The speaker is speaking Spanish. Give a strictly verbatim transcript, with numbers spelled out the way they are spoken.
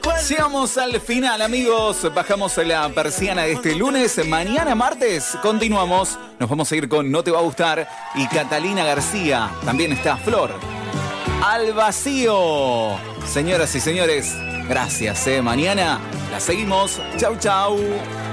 Llegamos al final, amigos. Bajamos la persiana de este lunes. Mañana martes continuamos. Nos vamos a ir con No Te Va a Gustar y Catalina García. También está Flor. Al vacío. Señoras y señores, gracias. ¿eh? Mañana la seguimos. Chau, chau.